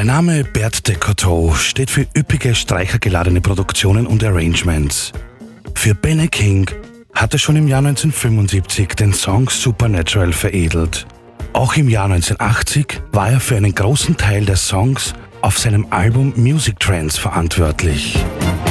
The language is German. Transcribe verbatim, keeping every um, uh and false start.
Name Bert Decotto steht für üppige, streichergeladene Produktionen und Arrangements. Für Benny King hat er schon im Jahr neunzehnhundertfünfundsiebzig den Song Supernatural veredelt. Auch im Jahr neunzehnhundertachtzig war er für einen großen Teil der Songs auf seinem Album Music Trends verantwortlich.